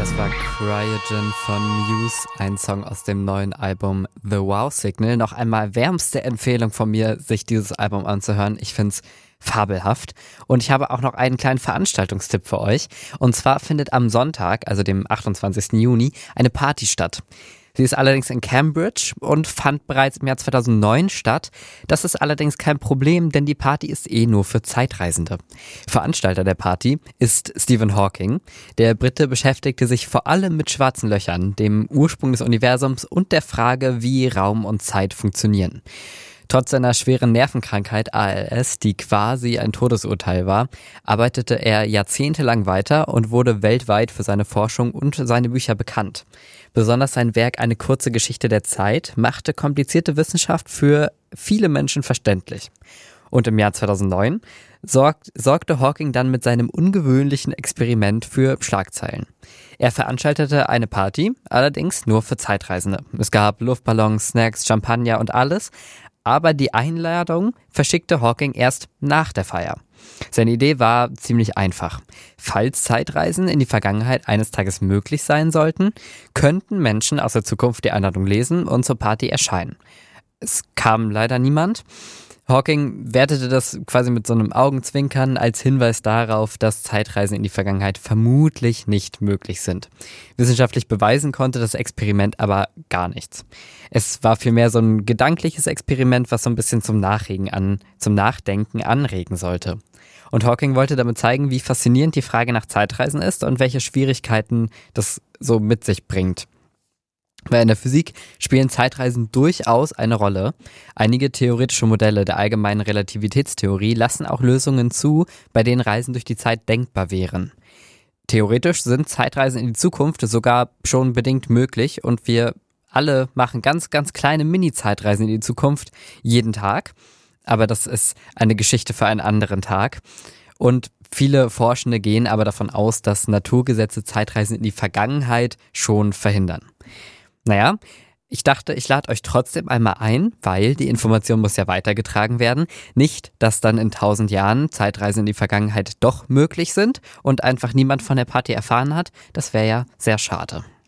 Das war Cryogen von Muse, ein Song aus dem neuen Album The Wow Signal. Noch einmal wärmste Empfehlung von mir, sich dieses Album anzuhören. Ich find's fabelhaft. Und ich habe auch noch einen kleinen Veranstaltungstipp für euch. Und zwar findet am Sonntag, also dem 28. Juni, eine Party statt. Sie ist allerdings in Cambridge und fand bereits im Jahr 2009 statt. Das ist allerdings kein Problem, denn die Party ist nur für Zeitreisende. Veranstalter der Party ist Stephen Hawking. Der Brite beschäftigte sich vor allem mit schwarzen Löchern, dem Ursprung des Universums und der Frage, wie Raum und Zeit funktionieren. Trotz seiner schweren Nervenkrankheit ALS, die quasi ein Todesurteil war, arbeitete er jahrzehntelang weiter und wurde weltweit für seine Forschung und seine Bücher bekannt. Besonders sein Werk Eine kurze Geschichte der Zeit machte komplizierte Wissenschaft für viele Menschen verständlich. Und im Jahr 2009 sorgte Hawking dann mit seinem ungewöhnlichen Experiment für Schlagzeilen. Er veranstaltete eine Party, allerdings nur für Zeitreisende. Es gab Luftballons, Snacks, Champagner und alles, aber die Einladung verschickte Hawking erst nach der Feier. Seine Idee war ziemlich einfach. Falls Zeitreisen in die Vergangenheit eines Tages möglich sein sollten, könnten Menschen aus der Zukunft die Einladung lesen und zur Party erscheinen. Es kam leider niemand. Hawking wertete das quasi mit so einem Augenzwinkern als Hinweis darauf, dass Zeitreisen in die Vergangenheit vermutlich nicht möglich sind. Wissenschaftlich beweisen konnte das Experiment aber gar nichts. Es war vielmehr so ein gedankliches Experiment, was so ein bisschen zum Nachdenken anregen sollte. Und Hawking wollte damit zeigen, wie faszinierend die Frage nach Zeitreisen ist und welche Schwierigkeiten das so mit sich bringt. Weil in der Physik spielen Zeitreisen durchaus eine Rolle. Einige theoretische Modelle der allgemeinen Relativitätstheorie lassen auch Lösungen zu, bei denen Reisen durch die Zeit denkbar wären. Theoretisch sind Zeitreisen in die Zukunft sogar schon bedingt möglich und wir alle machen ganz, ganz kleine Mini-Zeitreisen in die Zukunft jeden Tag. Aber das ist eine Geschichte für einen anderen Tag. Und viele Forschende gehen aber davon aus, dass Naturgesetze Zeitreisen in die Vergangenheit schon verhindern. Naja, ich dachte, ich lade euch trotzdem einmal ein, weil die Information muss ja weitergetragen werden. Nicht, dass dann in 1000 Jahren Zeitreisen in die Vergangenheit doch möglich sind und einfach niemand von der Party erfahren hat. Das wäre ja sehr schade.